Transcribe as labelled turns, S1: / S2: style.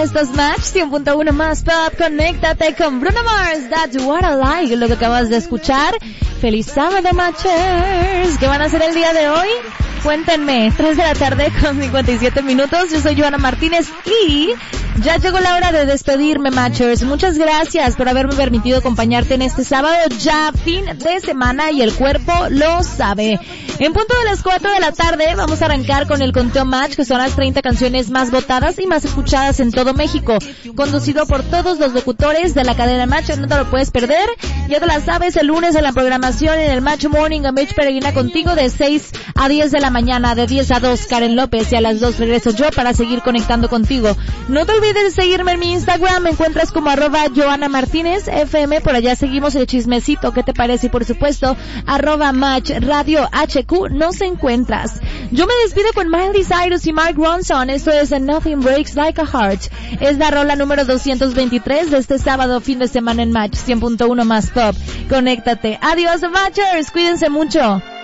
S1: Estás Match 100.1 más Pop. Conéctate con Bruno Mars. That's what I like. Lo que acabas de escuchar. Feliz sábado, Matchers. ¿Qué van a hacer el día de hoy? Cuéntenme. 3 de la tarde con 57 minutos. Yo soy Joana Martínez y ya llegó la hora de despedirme, Matchers. Muchas gracias por haberme permitido acompañarte en este sábado, ya fin de semana, y el cuerpo lo sabe. En punto de las 4 de la tarde vamos a arrancar con el conteo Match, que son las 30 canciones más votadas y más escuchadas en todo México, conducido por todos los locutores de la cadena Match. No te lo puedes perder. Ya te la sabes, el lunes en la programación en el Match Morning, a Mitch Peregrina contigo de 6 a 10 de la mañana, de 10 a 2 Karen López, y a las 2 regreso yo para seguir conectando contigo. No te olvides de seguirme en mi Instagram, me encuentras como @JoanaMartínezFM, por allá seguimos el chismecito, ¿qué te parece? Y por supuesto, @MatchRadioHQ nos encuentras. Yo me despido con Miley Cyrus y Mark Ronson, esto es Nothing Breaks Like a Heart, es la rola número 223 de este sábado fin de semana en Match 100.1 más Pop. Conéctate. Adiós, Matchers, cuídense mucho.